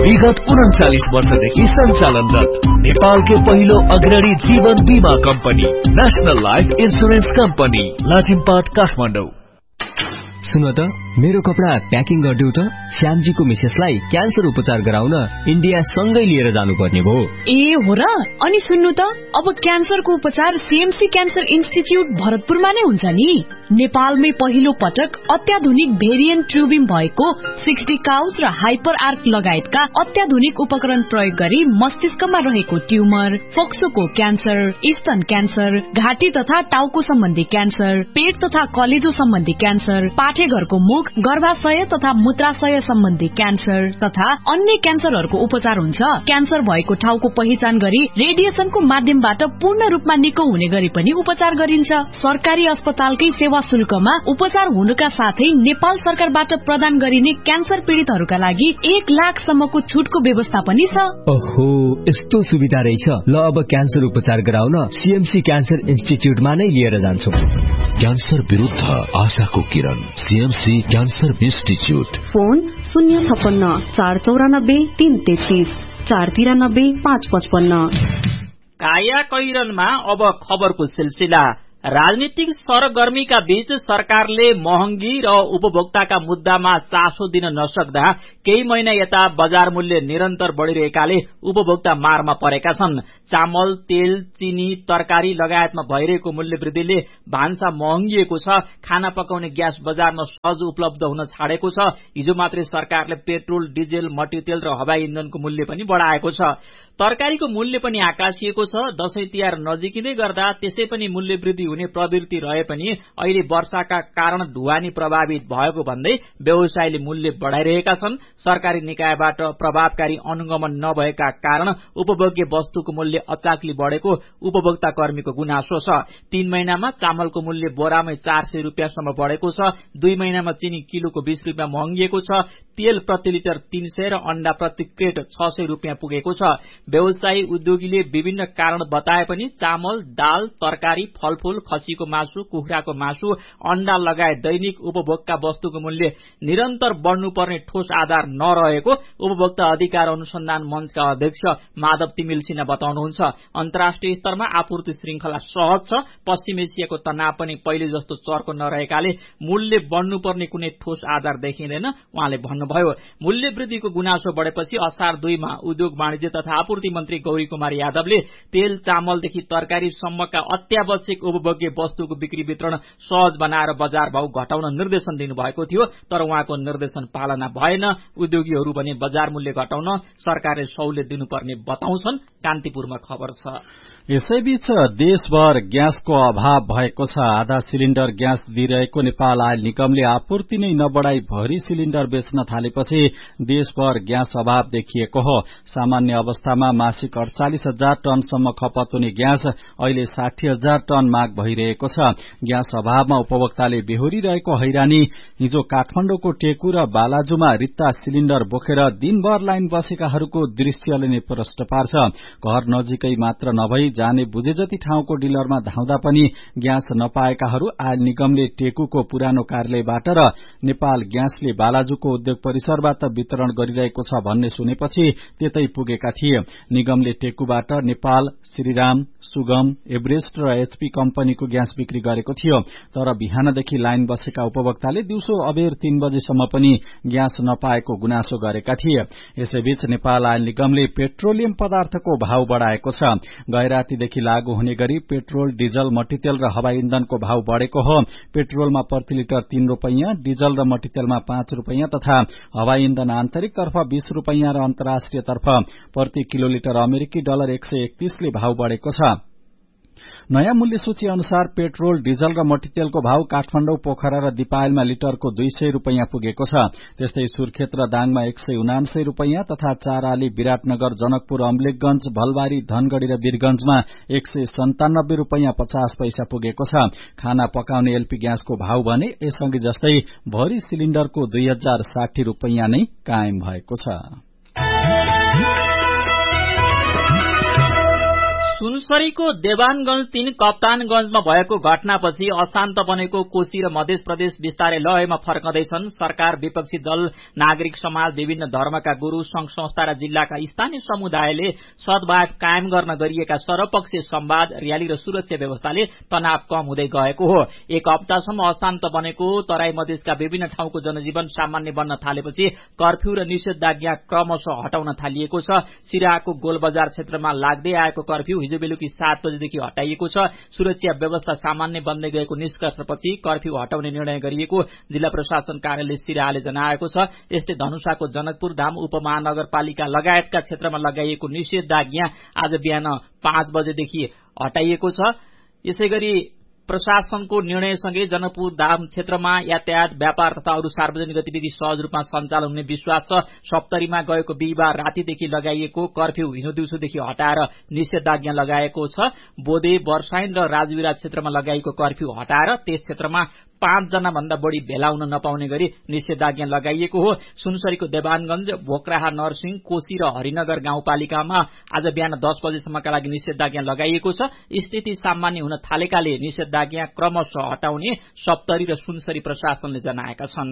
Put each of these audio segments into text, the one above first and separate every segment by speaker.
Speaker 1: विगत 39 वर्षदेखि सञ्चालनरत नेपालकै पहिलो अग्रणी जीवन बीमा company national life insurance company Lazimpat Kathmandu.
Speaker 2: सुन त मेरो कपडा प्याकिङ गरिदेऊ त। श्यामजीको मिसेसलाई क्यान्सर उपचार गराउन इन्डिया सँगै लिएर जानुपर्ने भयो।
Speaker 3: ए हो र? अनि सुन्नु त, अब क्यान्सरको उपचार सीएमसी क्यान्सर इन्स्टिट्युट भरतपुरमा नै हुन्छ नि। नेपालमै पहिलो पटक अत्याधुनिक भेरिएन्ट ट्युबिङ भएको 60 काउस र हाइपर आर्क लगायतका अत्याधुनिक उपकरण प्रयोग गरी मस्तिष्कमा रहेको ट्युमर, फोक्सोको क्यान्सर, स्तन क्यान्सर, घाँटी तथा टाउको सम्बन्धी क्यान्सर, पेट तथा कलेजो सम्बन्धी क्यान्सर, पाठेघरको मुख, गर्भाशय तथा मूत्राशय सम्बन्धी क्यान्सर तथा अन्य क्यान्सरहरूको उपचार हुन्छ। क्यान्सर भएको ठाउँको पहिचान गरी रेडिएसनको माध्यमबाट पूर्ण रूपमा निको हुने गरी पनि उपचार गरिन्छ। सरकारी अस्पतालकै सेवा शुल्कमा उपचार हुनुका साथै नेपाल सरकारबाट प्रदान गरिने क्यान्सर पीड़ितहरूका लागि 1 लाखसम्मको छुटको व्यवस्था पनि छ।
Speaker 2: ओहो, यस्तो सुविधा रहेछ। ल अब क्यान्सर उपचार गराउन सीएमसी क्यान्सर इन्स्टिट्युटमा नै लिएर जान्छौ।
Speaker 1: क्यान्सर विरुद्ध आशाको किरण, सीएमसी क्यान्सर इन्स्टिट्युट।
Speaker 4: फोन 056 494 333 493 555।
Speaker 5: काया कैरनमा अब खबरको सिलसिला। राजनीतिक सरगर्मीका बीच सरकारले महँगी र उपभोक्ताका मुद्दामा चासो दिन नसक्दा केही महिना यता बजार मूल्य निरन्तर बढ़िरहेकाले उपभोक्ता मारमा परेका छन्। चामल, तेल, चिनी, तरकारी लगायतमा भइरहेको मूल्य वृद्धिले भान्सा महँगिएको छ। खाना पकाउने ग्यास बजारमा सहज उपलब्ध हुन छाडेको छ। हिजो मात्रै सरकारले पेट्रोल, डिजेल, मट्टीतेल र हवाई इन्धनको मूल्य पनि बढाएको छ। तरकारीको मूल्य पनि आकाशिएको छ। दशैं तिहार नजिकिँदै गर्दा त्यसै पनि मूल्य वृद्धि हुने प्रवृत्ति रहे पनि अहिले वर्षाका कारण ढुवानी प्रभावित भएको भन्दै व्यवसायीले मूल्य बढ़ाइरहेका छन्। सरकारी निकायबाट प्रभावकारी अनुगमन नभएका कारण उपभोग्य वस्तुको मूल्य अचाकली बढ़ेको उपभोक्ता कर्मीको गुनासो छ। 3 महिनामा चामलको मूल्य बोरामै 400 रुपियाँसम्म बढ़ेको छ। 2 महिनामा चिनी किलोको 20 रुपियाँ महँगिएको छ। तेल प्रति लिटर 300 र अण्डा प्रति क्रेट 600 रुपियाँ पुगेको छ। व्यवसायी उद्योगीले विभिन्न कारण बताए पनि चामल, दाल, तरकारी, फलफूल, खसीको मासु, कुखुराको मासु, अण्डा लगायत दैनिक उपभोगका वस्तुको मूल्य निरन्तर बढ़नुपर्ने ठोस आधार नरहेको उपभोक्ता अधिकार अनुसन्धान मंचका अध्यक्ष माधव तिमिल सिन्हा बताउनुहुन्छ। अन्तर्राष्ट्रिय स्तरमा आपूर्ति श्रृंखला सहज छ। पश्चिम एसियाको तनाव पनि पहिले जस्तो चर्को नरहेकाले मूल्य बढ़नुपर्ने कुनै ठोस आधार देखिँदैन। उहाँले भन्नुभयो, मूल्य वृद्धिको गुनासो बढ़ेपछि असार 2 मा उद्योग वाणिज्य तथा आपूर्ति मन्त्री गौरी कुमार यादवले तेल, चामलदेखि तरकारी सम्मका अत्यावश्यक उपभोग्य वस्तुको बिक्री वितरण सहज बनाएर बजार भाव घटाउन निर्देशन दिनुभएको थियो। तर उहाँको निर्देशन पालना भएन। उद्योगीहरू भने बजार मूल्य घटाउन सरकारले सहुलियत दिनुपर्ने बताउँछन्। कान्तिपुरमा खबर छ।
Speaker 6: यसैबीच देशभर ग्यासको अभाव भएको छ। आधा सिलिण्डर ग्यास दिइरहेको नेपाल आयल निगमले आपूर्ति नै नबढाई भरि सिलिण्डर बेच्न थालेपछि देशभर ग्यास अभाव देखिएको हो। सामान्य अवस्थामा मासिक 48,000 टनसम्म खपत हुने ग्यास अहिले 60,000 टन माग भइरहेको छ। ग्यास अभावमा उपभोक्ताले बेहोरिरहेको हैरानी हिजो काठमाडौँको टेकु र बालाजुमा रित्ता सिलिण्डर बोकेर दिनभर लाइन बसेकाहरूको दृश्यले नै प्रष्ट पार्छ। घर नजिकै मात्र नभई जाने बुझे जति ठाउँको डिलरमा धाउँदा पनि ग्यास नपाएकाहरू आयल निगमले टेकुको पुरानो कार्यालयबाट र नेपाल ग्यासले बालाजुको उद्योग परिसरबाट वितरण गरिरहेको छ भन्ने सुनेपछि त्यतै पुगेका थिए। निगमले टेकुबाट नेपाल, श्रीराम, सुगम, एभरेस्ट र एचपी कम्पनीको ग्यास बिक्री गरेको थियो। तर बिहानदेखि लाइन बसेका उपभोक्ताले दिउँसो अबेर 3 बजेसम्म पनि ग्यास नपाएको गुनासो गरेका थिए। यसैबीच नेपाल आयल निगमले पेट्रोलियम पदार्थको भाव बढ़ाएको छ। गैरातीदेखि लागू हुने गरी पेट्रोल, डिजल, मट्टीतेल र हवाई इन्धनको भाव बढ़ेको हो। पेट्रोलमा प्रति लिटर 3 रुपैयाँ, डिजल र मट्टीतेलमा 5 रुपैयाँ तथा हवाई इन्धन आन्तरिक तर्फ 20 रुपैयाँ र अन्तर्राष्ट्रिय तर्फ प्रति किलोलिटर अमेरिकी डलर 131 ले भाव बढ़ेको छ। नयाँ मूल्य सूची अनुसार पेट्रोल, डिजल र मट्टीतेलको भाव काठमाडौँ, पोखरा र दिपायलमा लिटरको 200 रुपैयाँ पुगेको छ। त्यस्तै सुर्खेत र दाङमा 179 रुपैयाँ तथा चाराली, विराटनगर, जनकपुर, अम्लेखगंज, भलबारी, धनगढ़ी र वीरगंजमा 197 रुपैयाँ 50 पैसा पुगेको छ। खाना पकाउने एलपी ग्यासको भाव भने यसअघि जस्तै भरि सिलिण्डरको 2060 रुपैयाँ नै कायम भएको छ।
Speaker 5: सुनसरीको देवानगंज 3 कप्तानगंजमा भएको घटनापछि अशान्त बनेको कोशी र मध्य प्रदेश बिस्तारै लयमा फर्कँदैछन्। सरकार, विपक्षी दल, नागरिक समाज, विभिन्न धर्मका गुरू, संघ संस्था र जिल्लाका स्थानीय समुदायले सद्भाव कायम गर्न गरिएका सर्वपक्षीय संवाद, र्याली र सुरक्षा व्यवस्थाले तनाव कम हुँदै गएको हो। एक हप्तासम्म अशान्त बनेको तराई मधेसका विभिन्न ठाउँको जनजीवन सामान्य बन्न थालेपछि कर्फ्यू र निषेधाज्ञा क्रमशः हटाउन थालिएको छ। सिराहाको गोलबजार क्षेत्रमा लाग्दै आएको कर्फ्यू हिजो बेलुकी 7 बजेदेखि हटाइएको छ। सुरक्षा व्यवस्था सामान्य बन्दै गएको निष्कर्षपछि कर्फ्यू हटाउने निर्णय गरिएको जिल्ला प्रशासन कार्यालय सिराहाले जनाएको छ। यस्तै धनुषाको जनकपुर धाम उपमहानगरपालिका लगायतका क्षेत्रमा लगाइएको निषेधाज्ञा आज बिहान 5 बजेदेखि हटाइएको छ। यसैगरी प्रशासनको निर्णयसँगै जनकपुर धाम क्षेत्रमा यातायात, व्यापार तथा अरू सार्वजनिक गतिविधि सहज रूपमा सञ्चालन हुने विश्वास छ। सप्तरीमा गएको बिहिबार रातिदेखि लगाइएको कर्फ्यू हिजो दिउँसोदेखि हटाएर निषेधाज्ञा लगाएको छ। बोदे, वर्षाइन र राजविरा क्षेत्रमा लगाइएको कर्फ्यू हटाएर त्यस क्षेत्रमा 5 जना भन्दा बढ़ी भेला हुन नपाउने गरी निषेधाज्ञा लगाइएको हो। सुनसरीको देवानगंज, भोक्राहा, नरसिंह, कोशी र हरिनगर गाउँपालिकामा आज बिहान 10 बजेसम्मका लागि निषेधाज्ञा लगाइएको छ। स्थिति सामान्य हुन थालेकाले निषेधाज्ञा क्रमशः हटाउने सप्तरी र सुनसरी प्रशासनले जनाएका छन्।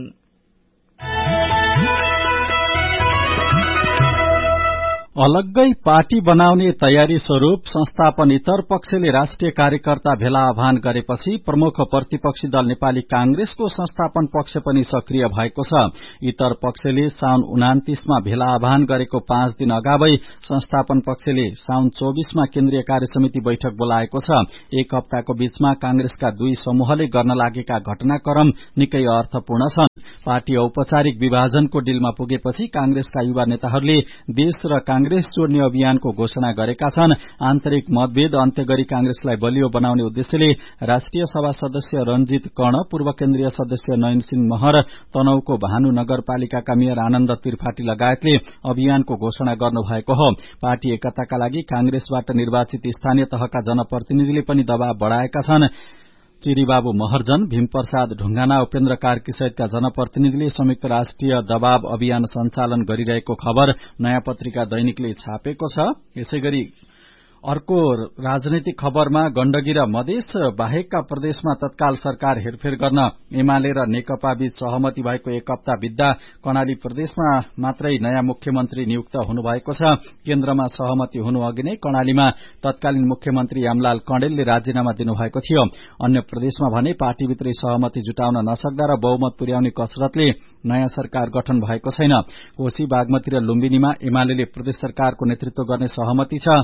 Speaker 6: अलग्गै पार्टी बनाउने तयारी स्वरूप संस्थापन इतर पक्षले राष्ट्रिय कार्यकर्ता भेला आह्वान गरेपछि प्रमुख प्रतिपक्षी दल नेपाली कांग्रेसको संस्थापन पक्ष पनि सक्रिय भएको छ। इतर पक्षले साउन 29 मा भेला आह्वान गरेको 5 दिन अगावै संस्थापन पक्षले साउन 24 मा केन्द्रीय कार्यसमिति बैठक बोलाएको छ। एक हप्ताको बीचमा कांग्रेसका दुई समूहले गर्न लागेका घटनाक्रम निकै अर्थपूर्ण छन्। पार्टी औपचारिक विभाजनको डिलमा पुगेपछि कांग्रेसका युवा नेताहरूले देश र कांग्रेस जोड्ने अभियानको घोषणा गरेका छन्। आन्तरिक मतभेद अन्त्य गरी कांग्रेसलाई बलियो बनाउने उद्देश्यले राष्ट्रिय सभा सदस्य रंजीत कर्ण, पूर्व केन्द्रीय सदस्य नयन सिंह महर, तनहुको भानु नगरपालिकाका मेयर आनन्द त्रिपाठी लगायतले अभियानको घोषणा गर्नुभएको हो। पार्टी एकताका लागि कांग्रेसबाट निर्वाचित स्थानीय तहका जनप्रतिनिधिले पनि दबाव बढ़ाएका छन्। चिरीबाबु महर्जन, भीमप्रसाद ढुंगाना, उपेन्द्र कार्की सहितका जनप्रतिनिधिले संयुक्त राष्ट्रिय दबाव अभियान सञ्चालन गरिरहेको खबर नयाँ पत्रिका दैनिकले छापेको छ। यसैगरी अर्को राजनैतिक खबरमा गण्डकी र मधेस बाहेकका प्रदेशमा तत्काल सरकार हेरफेर गर्न एमाले र नेकपा बीच सहमति भएको एक हप्ता बित्दा कर्णाली प्रदेशमा मात्रै नयाँ मुख्यमन्त्री नियुक्त हुनुभएको छ। केन्द्रमा सहमति हुनु अघि नै कर्णालीमा तत्कालीन मुख्यमन्त्री यामलाल कणेलले राजीनामा दिनुभएको थियो। अन्य प्रदेशमा भने पार्टीभित्रै सहमति जुटाउन नसक्दा र बहुमत पुर्याउने कसरतले नयाँ सरकार गठन भएको छैन। कोशी, बागमती र लुम्बिनीमा एमाले प्रदेश सरकारको नेतृत्व गर्ने सहमति छ।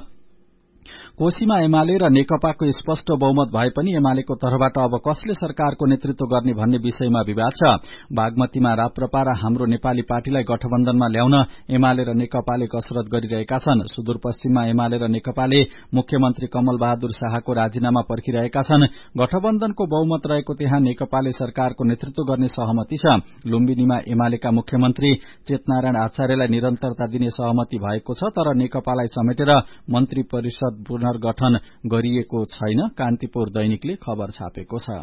Speaker 6: कोशीमा एमाले र नेकपाको स्पष्ट बहुमत भए पनि एमालेको तर्फबाट अब कसले सरकारको नेतृत्व गर्ने भन्ने विषयमा विवाद छ। बागमतीमा राप्रपा र हाम्रो नेपाली पार्टीलाई गठबन्धनमा ल्याउन एमाले र नेकपाले कसरत गरिरहेका छन्। सुदूरपश्चिममा एमाले र नेकपाले मुख्यमन्त्री कमल बहादुर शाहको राजीनामा पर्खिरहेका छन्। गठबन्धनको बहुमत रहेको त्यहाँ नेकपाले सरकारको नेतृत्व गर्ने सहमति छ। लुम्बिनीमा एमालेका मुख्यमन्त्री चेतनारायण आचार्यलाई निरन्तरता दिने सहमति भएको छ, तर नेकपालाई समेटेर मन्त्री परिषद पुनर्गठन गरिएको छैन। कान्तिपुर दैनिकले खबर छापेको छ।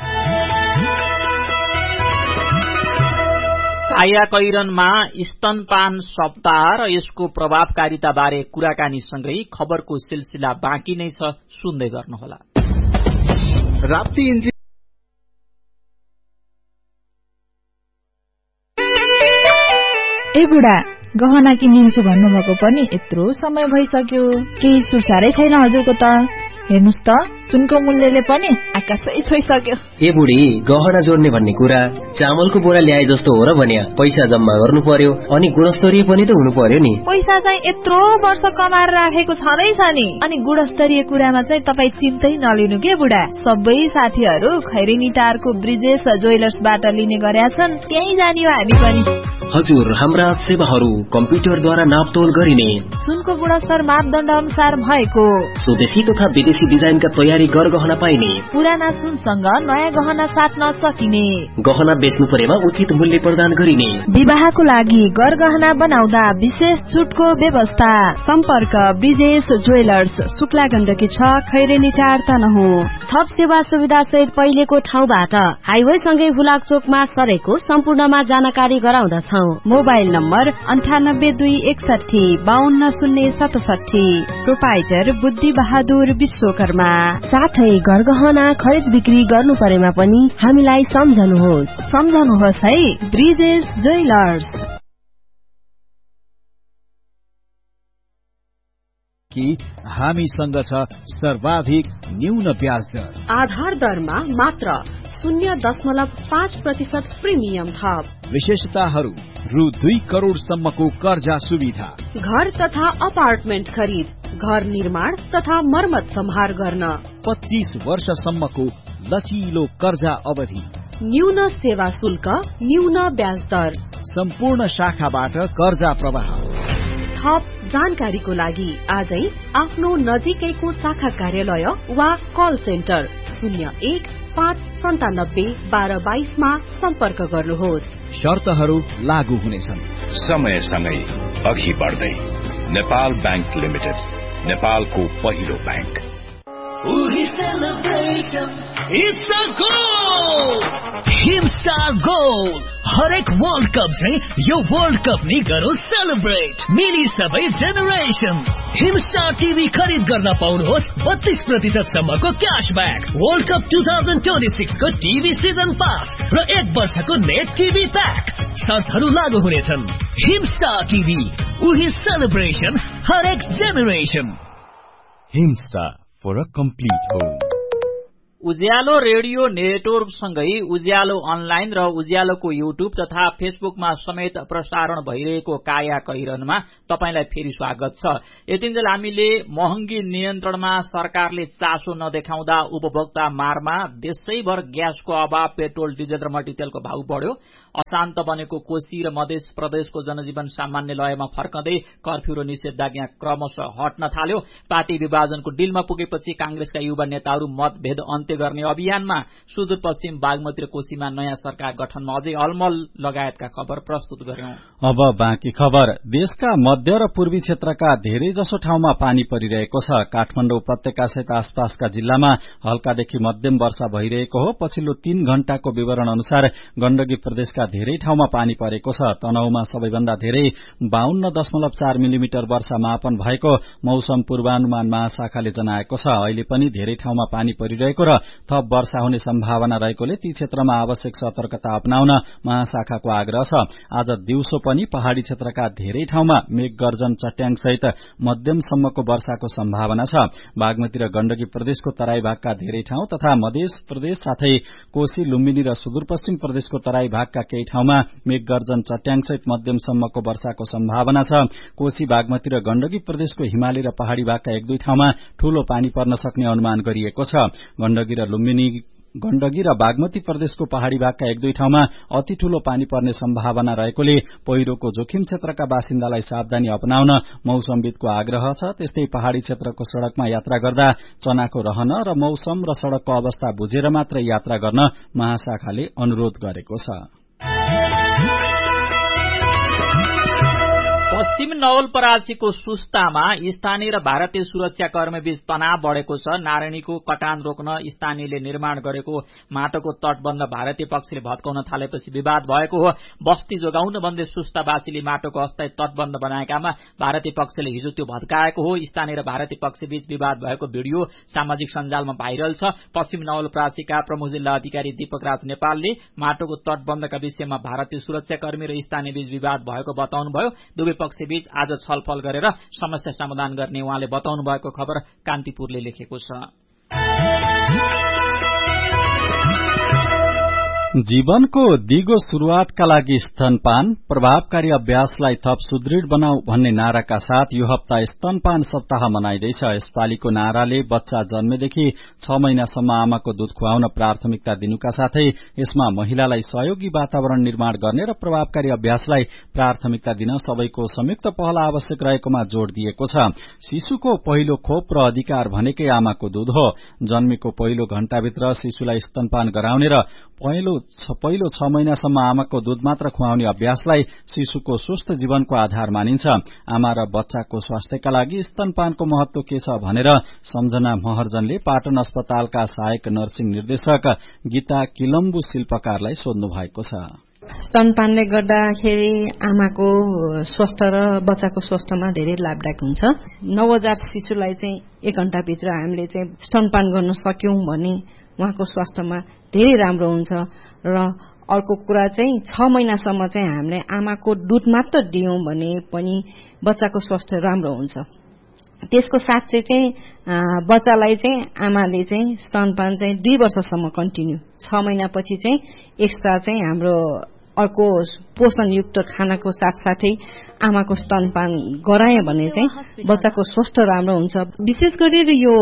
Speaker 5: कायाकैरनमा स्तनपान सप्ताह र यसको प्रभावकारिता बारे कुराकानीसँगै खबरको सिलसिला बाँकी नै छ, सुन्दै गर्नुहोला।
Speaker 7: ए बुढा, गहना किनिन्छु भन्नुभएको पनि यत्रो समय भइसक्यो, केही सुसारै छैन हजुरको त। हेर्नुस् त, सुनको मूल्यले पनि आकाशै छोइसक्यो।
Speaker 8: ए बुढी, गहना जोड्ने भन्ने कुरा चामलको बोरा ल्याए जस्तो हो र भन्या। पैसा जम्मा गर्नु पर्यो अनि गुणस्तरीय पनि त हुनु पर्यो नि।
Speaker 7: पैसा चाहिँ यत्रो वर्ष कमाएर राखेको छँदैछ नि। अनि गुणस्तरीय कुरामा चाहिँ तपाई चिन्तै नलिनु के बुढा। सबै साथीहरू खैरेनी टारको ब्रिजेश ज्वेलर्सबाट लिने गरेका छन्, त्यही जाने हो हामी पनि।
Speaker 8: हजुर, हाम्रा सेवाहरू कम्प्युटरद्वारा नापतोल गरिने,
Speaker 7: सुनको गुणस्तर मापदण्ड अनुसार भएको,
Speaker 8: स्वदेशी तथा विदेशी डिजाइनका तयारी गहना पाइने,
Speaker 7: पुराना सुनसँग नयाँ गहना साट्न सकिने,
Speaker 8: गहना बेच्नु परेमा उचित मूल्य प्रदान गरिने,
Speaker 7: विवाहको लागि गहना बनाउँदा विशेष छुटको व्यवस्था।
Speaker 4: सम्पर्क ब्रिजेश ज्वेलर्स, शुक्ला गण्डकी 6, खैरेनी टार तनहुँ।
Speaker 9: थप सेवा सुविधा सहित पहिलेको ठाउँबाट हाइवे सँगै हुलाक चोकमा सरेको सम्पूर्णमा जानकारी गराउँदछौ।
Speaker 4: Mobile number 982161 520067। प्रोपाइटर बुद्धि बहादुर विश्वकर्मा।
Speaker 9: साथै गहना खरिद बिक्री गर्नु परेमा पनि हामीलाई सम्झनुहोस्
Speaker 7: है ब्रिजेश ज्वेलर्स।
Speaker 1: कि हामीसँग छ सर्वाधिक न्यून ब्याज दर।
Speaker 4: आधार दरमा मात्र 0.5% प्रिमियम थप।
Speaker 1: विशेषताहरू रु 2 करोड़ सम्मको कर्जा सुविधा,
Speaker 4: घर तथा अपार्टमेन्ट खरिद, घर निर्माण तथा मर्मत सम्हार गर्न,
Speaker 1: 25 वर्षसम्मको लचिलो कर्जा अवधि,
Speaker 4: न्यून सेवा शुल्क, न्यून ब्याज दर,
Speaker 1: सम्पूर्ण शाखाबाट कर्जा प्रवाह।
Speaker 4: थप जानकारीको लागि आजै आफ्नो नजिकैको शाखा कार्यालय वा कल सेन्टर 0159721222 मा सम्पर्क गर्नुहोस्।
Speaker 1: शर्तहरू लागू हुनेछन्।
Speaker 10: समयसँगै अघि बढ्दै नेपाल बैंक लिमिटेड, नेपालको पहिलो बैंक।
Speaker 1: हिमस्टार गोल हरेक वर्ल्ड कप चाहिँ यो वर्ल्ड कप नि गरौँ सेलिब्रेट। मिली सबै जेनेरेसन हिमस्टार टिभी खरिद गर्न पाउनुहोस् 32% सम्मको क्याशब्याक, वर्ल्ड कप 2026 को टिभी सिजन पास र 1 वर्षको नेट टिभी प्याक। शर्तहरू लागू हुनेछन्। हिमस्टार टिभी, उही सेलिब्रेसन, हरेक generation.
Speaker 11: Himstar for a complete home.
Speaker 5: Ujyaalo radio network सँगै उज्यालो अनलाइन र उज्यालोको युट्युब तथा फेसबुकमा समेत प्रसारण भइरहेको काया कैरनमा तपाईलाई फेरि स्वागत छ। यतिन्जेल हामीले महँगी नियन्त्रणमा सरकारले चासो नदेखाउँदा उपभोक्ता मारमा, देशैभर ग्यासको अभाव, पेट्रोल, डिजेल र मट्टीतेलको भाव बढ्यो, अशान्त बनेको कोशी र मध्य प्रदेशको जनजीवन सामान्य लयमा फर्कँदै कर्फ्यू र निषेधाज्ञा क्रमशः हट्न थाल्यो। पार्टी विभाजनको डिलमा पुगेपछि कांग्रेसका युवा नेताहरू मतभेद अन्त्य गर्ने अभियानमा, सुदूरपश्चिम बागमती र कोशीमा नयाँ सरकार गठनमा अझै अलमल लगायतका खबर प्रस्तुत गर्यौं।
Speaker 6: अब बाँकी खबर। देशका मध्य र पूर्वी क्षेत्रका धेरै जसो ठाउँमा पानी परिरहेको छ। काठमाडौँ उपत्यका सहित आसपासका जिल्लामा हल्कादेखि मध्यम वर्षा भइरहेको हो। पछिल्लो 3 घण्टाको विवरण अनुसार गण्डकी प्रदेशका धेरै ठाउँमा पानी परेको छ। तनहुँमा सबैभन्दा धेरै 52.4 मिलिमिटर वर्षा मापन भएको मौसम पूर्वानुमान महाशाखाले जनाएको छ। अहिले पनि धेरै ठाउँमा पानी परिरहेको र थप वर्षा हुने सम्भावना रहेकोले ती क्षेत्रमा आवश्यक सतर्कता अपनाउन महाशाखाको आग्रह छ। आज दिउँसो पनि पहाड़ी क्षेत्रका धेरै ठाउँमा मेघ गर्जन, चट्याङ सहित मध्यमसम्मको वर्षाको सम्भावना छ। बागमती र गण्डकी प्रदेशको तराई भागका धेरै ठाउँ तथा मध्य प्रदेश साथै कोशी, लुम्बिनी र सुदूरपश्चिम प्रदेशको तराई भागका केही ठाउँमा मेघ गर्जन, चट्याङ सहित मध्यमसम्मको वर्षाको सम्भावना छ। कोशी, बागमती र गण्डकी प्रदेशको हिमाली र पहाड़ी भागका 1-2 ठाउँमा ठूलो पानी पर्न सक्ने अनुमान गरिएको छ। गण्डकी र बागमती प्रदेशको पहाड़ी भागका 1-2 ठाउँमा अति ठूलो पानी पर्ने सम्भावना रहेकोले पहिरोको जोखिम क्षेत्रका बासिन्दालाई सावधानी अपनाउन मौसमविदको आग्रह छ। त्यस्तै पहाड़ी क्षेत्रको सड़कमा यात्रा गर्दा चनाखो रहन र मौसम र सड़कको अवस्था बुझेर मात्र यात्रा गर्न महाशाखाले अनुरोध गरेको छ।
Speaker 5: पश्चिम नवलपरासीको सुस्तामा स्थानीय र भारतीय सुरक्षाकर्मी बीच तनाव बढ़ेको छ। नारायणीको कटान रोक्न स्थानीयले निर्माण गरेको माटोको तटबन्ध भारतीय पक्षले भत्काउन थालेपछि विवाद भएको हो। बस्ती जोगाउन भन्दै सुस्तावासीले माटोको अस्थायी तटबन्ध बनाएकामा भारतीय पक्षले हिजो त्यो भत्काएको हो। स्थानीय र भारतीय पक्षबीच विवाद भएको भिडियो सामाजिक सञ्जालमा भाइरल छ। पश्चिम नवलपरासीका प्रमुख जिल्ला अधिकारी दीपक राज नेपालले माटोको तटबन्धका विषयमा भारतीय सुरक्षाकर्मी र स्थानीय बीच विवाद भएको बताउनुभयो। दुवै पक्षबीच आज छलफल गरेर समस्या समाधान गर्ने उहाँले बताउनु भएको खबर कान्तिपुरले लेखेको छ।
Speaker 6: जीवनको दिगो शुरूआतका लागि स्तनपान प्रभावकारी अभ्यासलाई थप सुदृढ़ बनाऊ भन्ने नाराका साथ यो हप्ता स्तनपान सप्ताह मनाइँदैछ। यसपालिको नाराले बच्चा जन्मेदेखि 6 महिनासम्म आमाको दूध खुवाउन प्राथमिकता दिनुका साथै यसमा महिलालाई सहयोगी वातावरण निर्माण गर्ने र प्रभावकारी अभ्यासलाई प्राथमिकता दिन सबैको संयुक्त पहल आवश्यक रहेकोमा जोड़ दिएको छ। शिशुको पहिलो खोप र अधिकार भनेकै आमाको दूध हो। जन्मेको पहिलो घण्टाभित्र शिशुलाई स्तनपान गराउने र पहिलो 6 महिनासम्म आमाको दूध मात्र खुवाउने अभ्यासलाई शिशुको स्वस्थ जीवनको आधार मानिन्छ। आमा र बच्चाको स्वास्थ्यका लागि स्तनपानको महत्व के छ भनेर सम्झना महर्जनले पाटन अस्पतालका सहायक नर्सिङ निर्देशक गीता किलम्बु शिल्पकारलाई सोध्नु भएको छ।
Speaker 12: स्तनपानले गर्दाखेरि आमाको स्वास्थ्य र बच्चाको स्वास्थ्यमा धेरै लाभदायक हुन्छ। नवजात शिशुलाई चाहिँ 1 घण्टाभित्र हामीले चाहिँ स्तनपान गर्न सक्यौं भने उहाँको स्वास्थ्यमा धेरै राम्रो हुन्छ र अर्को कुरा चाहिँ 6 महिनासम्म चाहिँ हामीले आमाको दूध मात्र दियौं भने पनि बच्चाको स्वास्थ्य राम्रो हुन्छ। त्यसको साथ चाहिँ बच्चालाई चाहिँ आमाले चाहिँ स्तनपान चाहिँ 2 वर्षसम्म कन्टिन्यू 6 महिनापछि चाहिँ एक्स्ट्रा चाहिँ हाम्रो अर्को पोषणयुक्त खानाको साथसाथै आमाको स्तनपान गरायो भने चाहिँ बच्चाको स्वास्थ्य राम्रो हुन्छ।
Speaker 4: विशेष गरेर यो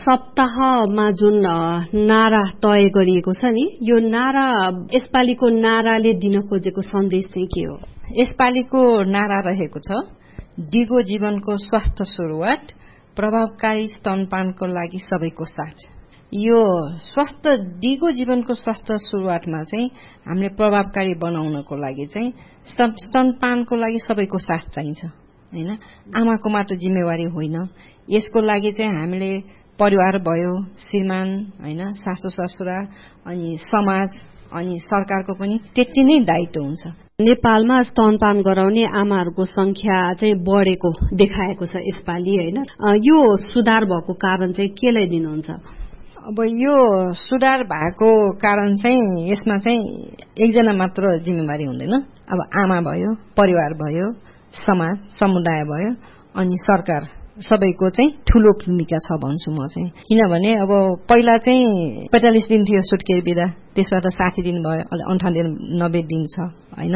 Speaker 4: सप्ताहमा जुन नारा तय गरिएको छ नि, यो नारा यसपालिको नाराले दिन खोजेको सन्देश चाहिँ के हो?
Speaker 12: यसपालिको नारा रहेको छ दिगो जीवनको स्वास्थ्य सुरुवात प्रभावकारी स्तनपानको लागि सबैको साथ। यो स्वास्थ्य दिगो जीवनको स्वास्थ्य सुरुवातमा चाहिँ हामीले प्रभावकारी बनाउनको लागि चाहिँ स्तनपानको लागि सबैको साथ चाहिन्छ हैन। आमाको मात्र जिम्मेवारी होइन। यसको लागि चाहिँ हामीले परिवार भयो, श्रीमान हैन, सासु ससुरा अनि समाज अनि सरकारको पनि त्यति नै दायित्व हुन्छ।
Speaker 4: नेपालमा स्तनपान गराउने आमाहरूको संख्या चाहिँ बढेको देखाएको छ यसपालि हैन। यो सुधार भएको कारण चाहिँ केलाई दिनुहुन्छ?
Speaker 12: अब यो सुधार भएको कारण चाहिँ यसमा चाहिँ एकजना मात्र जिम्मेवारी हुँदैन। अब आमा भयो, परिवार भयो, समाज समुदाय भयो अनि सरकार सबैको चाहिँ ठूलो भूमिका छ भन्छु म चाहिँ। किनभने अब पहिला चाहिँ 45 दिन थियो सुत्केरी बिदा, त्यसबाट 60 दिन भयो, 58 दिन 90 दिन छ हैन।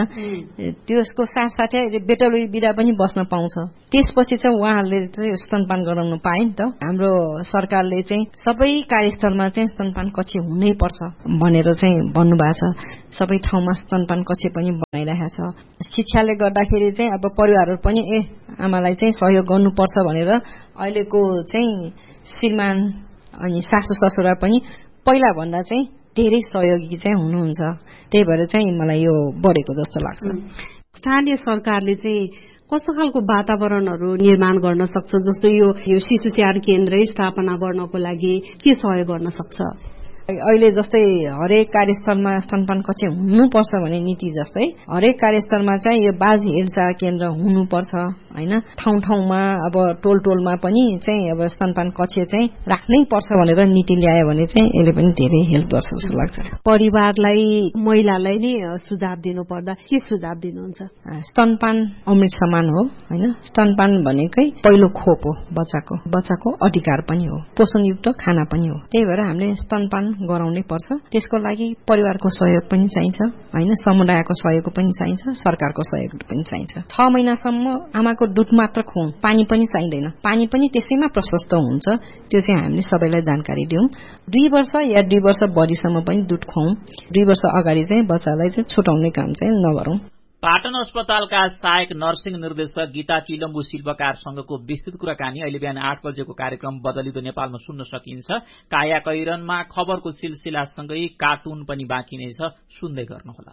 Speaker 12: त्यसको साथसाथै बेटोली बिदा पनि बस्न पाउँछ। त्यसपछि चाहिँ उहाँहरूले चाहिँ स्तनपान गराउनु पाए नि त। हाम्रो सरकारले चाहिँ सबै कार्यस्थलमा चाहिँ स्तनपान कक्ष हुनै पर्छ भनेर चाहिँ भन्नुभएको छ। सबै ठाउँमा स्तनपान कक्ष पनि बनाइरहेको छ। शिक्षाले गर्दाखेरि चाहिँ अब परिवारहरू पनि आमालाई चाहिँ सहयोग गर्नुपर्छ भनेर अहिलेको चाहिँ श्रीमान अनि सासु ससुरा पनि पहिला भन्दा चाहिँ धेरै सहयोगी चाहिँ हुनुहुन्छ। त्यही भएर चाहिँ मलाई यो बढेको जस्तो लाग्छ।
Speaker 4: स्थानीय सरकारले चाहिँ कस्तो खालको वातावरणहरू निर्माण गर्न सक्छ? जस्तो यो शिशु स्याहार केन्द्र स्थापना गर्नको लागि के सहयोग गर्न सक्छ?
Speaker 12: अहिले जस्तै हरेक कार्यस्थलमा स्तनपान कक्ष हुनुपर्छ भन्ने नीति जस्तै हरेक कार्यस्थलमा चाहिँ यो बाल हेरचाह केन्द्र हुनुपर्छ हैन। ठाउँ ठाउँमा अब टोल टोलमा पनि चाहिँ अब स्तनपान कक्ष चाहिँ राख्नै पर्छ भनेर नीति ल्यायो भने चाहिँ यसले पनि धेरै हेल्प गर्छ जस्तो लाग्छ।
Speaker 4: परिवारलाई महिलालाई नै सुझाव दिनु पर्दा के सुझाव दिनुहुन्छ?
Speaker 12: स्तनपान अमृत समान हो हैन। स्तनपान भनेकै पहिलो खोप हो बच्चाको अधिकार पनि हो, पोषणयुक्त खाना पनि हो। त्यही भएर हामीले स्तनपान गराउनै पर्छ। त्यसको लागि परिवारको सहयोग पनि चाहिन्छ हैन, समुदायको सहयोग पनि चाहिन्छ, सरकारको सहयोग पनि चाहिन्छ। 6 महिनासम्म आमाको दूध मात्र खुवाउँ, पानी पनि चाहिँदैन। पानी पनि त्यसैमा प्रशस्त हुन्छ। त्यो चाहिँ हामीले सबैलाई जानकारी दिउँ। 2 वर्ष या 2 वर्ष बढीसम्म पनि दूध खुवाउँ। 2 वर्ष अगाडि चाहिँ बच्चालाई चाहिँ छुटाउने काम चाहिँ नगरौं।
Speaker 5: पाटन अस्पतालका सहायक नर्सिङ निर्देशक गीता किलम्बु शिल्पकारसँगको विस्तृत कुराकानी अहिले बिहान 8 बजेको कार्यक्रम बदलिदो नेपालमा सुन्न सकिन्छ। काया कैरनमा खबरको सिलसिलासँगै कार्टुन पनि बाँकी नै छ, सुन्दै गर्नुहोला।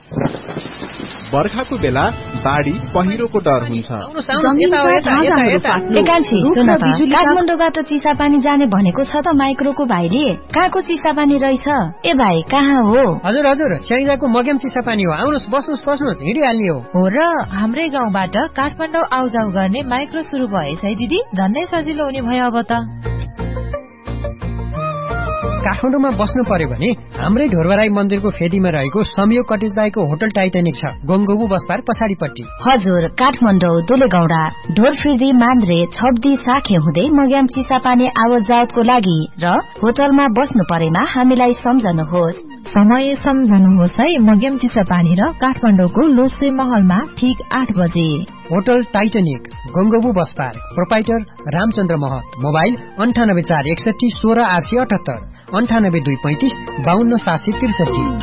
Speaker 13: बर्खाको बेला बाढी पहिरोको डर हुन्छ।
Speaker 14: काठमाडौँबाट चिसापानी जाने भनेको छ त माइक्रोको भाइले। कहाँको चिसापानी रहेछ? ए भाइ कहाँ हो?
Speaker 15: हजुर स्याङ्जाको मग्याम चिसापानी हो। आउनुहोस्, बस्नुहोस्, हिँडिहाल्ने हो
Speaker 16: र हाम्रै गाउँबाट काठमाडौँ आउजाउ गर्ने माइक्रो सुरु भएछ है दिदी। झन्नै सजिलो हुने भयो अब त।
Speaker 15: काठमाडौँमा बस्नु पर्यो भने हाम्रै ढोरबराई मन्दिरको फेदीमा रहेको संयोग कटेज बाईको होटल टाइटानिक छ, गंगोबु बस पार्क पछाडिपट्टि।
Speaker 14: हजुर, काठमाडौँ दुलेगौडा ढोरफिर्दी मान्द्रे छब्दी साखे हुँदै मग्याम चिसापानी आवत जावतको लागि र होटलमा बस्नु परेमा हामीलाई सम्झनुहोस्।
Speaker 16: समय सम्झनुहोस् है। मग्याम चिसापानी र काठमाडौँको लोसे महलमा ठीक 8 बजे।
Speaker 15: Hotel Titanic गंगोबु bus park, proprietor Ramchandra महत, मोबाइल 984161 16878 9825 52763।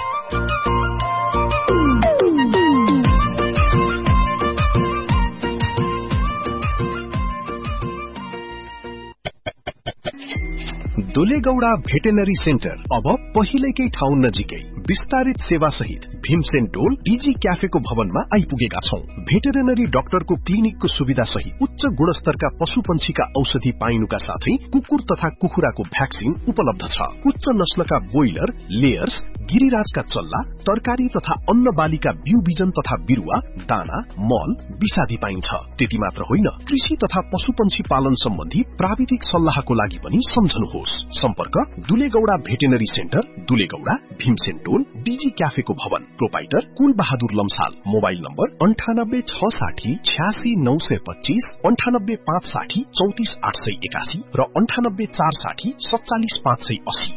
Speaker 17: दुलेगौडा भेटेनरी सेन्टर अब पहिलेकै ठाउँ नजिकै विस्तारित सेवा सहित भीमसेन टोल डीजी क्याफेको भवनमा आइपुगेका छौं। भेटेरिनरी डाक्टरको क्लिनिकको सुविधा सहित उच्च गुणस्तरका पशु पंक्षीका औषधि पाइनुका साथै कुकुर तथा कुखुराको भ्याक्सिन उपलब्ध छ। उच्च नस्लका बोइलर, लेयर्स, गिरिराजका चल्ला, तरकारी तथा अन्न बालीका बिउ बिजन तथा बिरुवा, दाना, मल, विषादी पाइन्छ। त्यति मात्र होइन, कृषि तथा पशु पंक्षी पालन सम्बन्धी प्राविधिक सल्लाहको लागि पनि सम्झनुहोस्। सम्पर्क दुलेगौडा भेटेनरी सेन्टर, दुलेगौडा, भीमसेन टोल, डीजी क्याफेको भवन, प्रोपाइटर कुल बहादुर लम्साल, मोबाइल नम्बर 9860 86 925 98 560 34 881 र 98 460 47 580।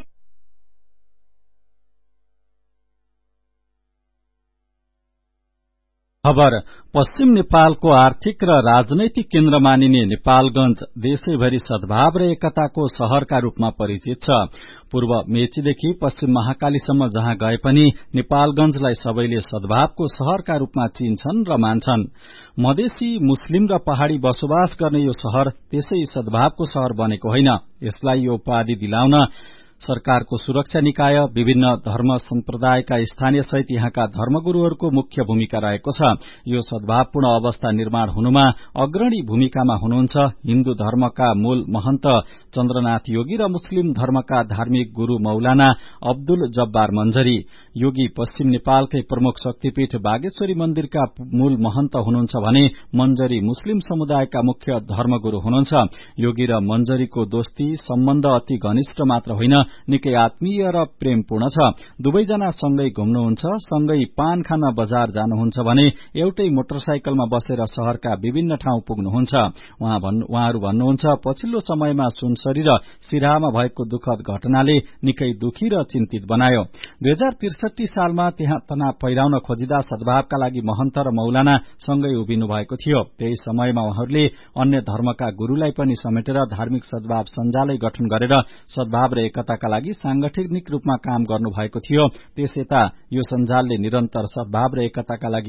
Speaker 6: खबर पश्चिम नेपालको आर्थिक र राजनैतिक केन्द्र मानिने नेपालगंज देशैभरि सद्भाव र एकताको शहरका रूपमा परिचित छ। पूर्व मेचीदेखि पश्चिम महाकालीसम्म जहाँ गए पनि नेपालगंजलाई सबैले सद्भावको शहरका रूपमा चिन्छन् र मान्छन्। मधेसी, मुस्लिम र पहाड़ी बसोबास गर्ने यो शहर त्यसै सद्भावको शहर बनेको होइन। यसलाई यो उपाधि दिलाउन सरकारको सुरक्षा निकाय, विभिन्न धर्म सम्प्रदायका स्थानीय सहित यहाँका धर्मगुरूहरूको मुख्य भूमिका रहेको छ। यो सद्भावपूर्ण अवस्था निर्माण हुनुमा अग्रणी भूमिकामा हुनुहुन्छ हिन्दू धर्मका मूल महन्त चन्द्रनाथ योगी र मुस्लिम धर्मका धार्मिक गुरू मौलाना अब्दुल जब्बार मञ्जरी। योगी पश्चिम नेपालकै प्रमुख शक्तिपीठ बागेश्वरी मन्दिरका मूल महन्त हुनुहुन्छ भने मञ्जरी मुस्लिम समुदायका मुख्य धर्मगुरू हुनुहुन्छ। योगी र मञ्जरीको दोस्ती सम्बन्ध अति घनिष्ठ मात्र होइन, निकै आत्मीय र प्रेमपूर्ण छ। दुवैजना सँगै घुम्नुहुन्छ, सँगै पान खान बजार जानुहुन्छ भने एउटै मोटरसाइकलमा बसेर शहरका विभिन्न ठाउँ पुग्नुहुन्छ। उहाँहरू भन्नुहुन्छ, पछिल्लो समयमा सुनसरी र सिराहामा भएको दुःखद घटनाले निकै दुखी र चिन्तित बनायो। 2063 सालमा त्यहाँ तनाव पहिराउन खोजिँदा सद्भावका लागि महन्त र मौलाना सँगै उभिनु भएको थियो। त्यही समयमा उहाँहरूले अन्य धर्मका गुरूलाई पनि समेटेर धार्मिक सद्भाव सञ्जालै गठन गरेर सद्भाव र एकताका लागि सांगठनिक रूपमा काम गर्नु भएको थियो। त्यसयता यो सञ्जालले निरन्तर सद्भाव र एकताका लागि